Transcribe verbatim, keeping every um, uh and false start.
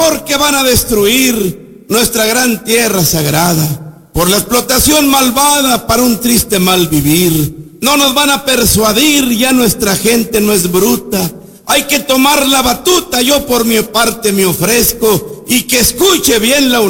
porque van a destruir nuestra gran tierra sagrada, por la explotación malvada para un triste mal vivir. No nos van a persuadir, ya nuestra gente no es bruta. Hay que tomar la batuta, yo por mi parte me ofrezco, y que escuche bien la